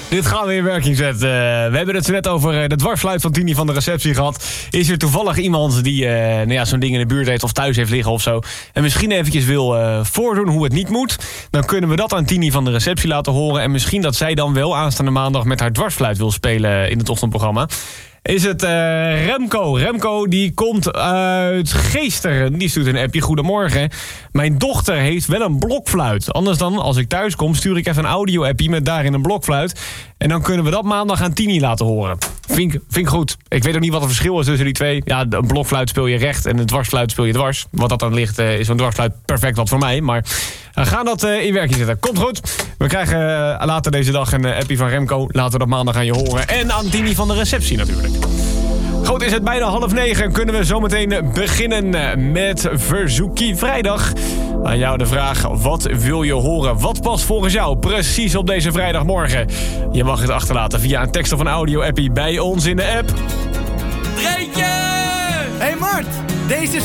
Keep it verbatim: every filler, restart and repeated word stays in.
Dit gaan we in werking zetten. Uh, we hebben het zo net over uh, de dwarsfluit van Tini van de receptie gehad. Is er toevallig iemand die uh, nou ja, zo'n ding in de buurt heeft of thuis heeft liggen of zo, en misschien eventjes wil uh, voordoen hoe het niet moet, dan kunnen we dat aan Tini van de receptie laten horen. En misschien dat zij dan wel aanstaande maandag met haar dwarsfluit wil spelen in het ochtendprogramma. Is het uh, Remco. Remco die komt uit Geesteren. Die stuurt een appje. Goedemorgen. Mijn dochter heeft wel een blokfluit. Anders dan, als ik thuis kom, stuur ik even een audio-appje met daarin een blokfluit. En dan kunnen we dat maandag aan Tini laten horen. Vind ik, vind ik goed. Ik weet ook niet wat het verschil is tussen die twee. Ja, een blokfluit speel je recht en een dwarsfluit speel je dwars. Wat dat dan ligt, uh, is een dwarsfluit perfect wat voor mij. Maar we gaan dat uh, in werking zetten. Komt goed. We krijgen uh, later deze dag een uh, appje van Remco. Laten we dat maandag aan je horen. En aan Tini van de receptie natuurlijk. Goed, is het bijna half negen. Kunnen we zometeen beginnen met Verzoekie Vrijdag. Aan jou de vraag, wat wil je horen? Wat past volgens jou precies op deze vrijdagmorgen? Je mag het achterlaten via een tekst of een audio-appie bij ons in de app. Dreetje! Hey Mart, deze is